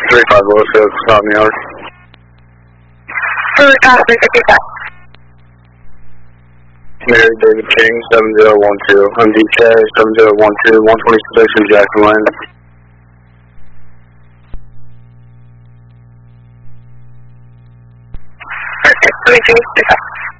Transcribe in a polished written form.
35 Willis, stop me out. 355. Mary David King, 7012. I'm DK, 7012, 126 in Jackson Lane. Perfect. 355.